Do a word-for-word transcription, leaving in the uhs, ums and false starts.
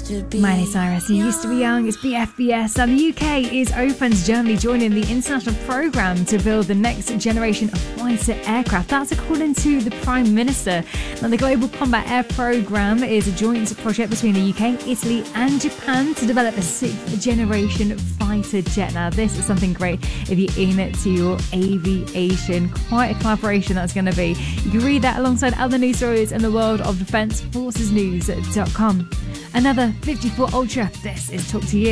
Miley Cyrus, You Used to Be Young, it's B F B S, and the U K is open to Germany joining the international programme to build the next generation of fighter aircraft. That's according to the Prime Minister. Now, the Global Combat Air Programme is a joint project between the U K, Italy and Japan to develop a sixth generation fighter jet. Now, this is something great if you're into your aviation. Quite a collaboration that's going to be. You can read that alongside other news stories in the world of defence, forces news dot com. Another fifty-four Ultra. This is Talk to You.